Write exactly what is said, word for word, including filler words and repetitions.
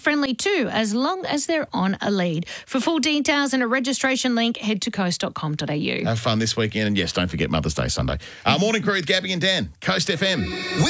dog-friendly too, as long as they're on a lead. For full details and a registration link, head to coast dot com dot a u. Have fun this weekend, and yes, don't forget Mother's Day Sunday. Uh, morning crew with Gabby and Dan, Coast F M.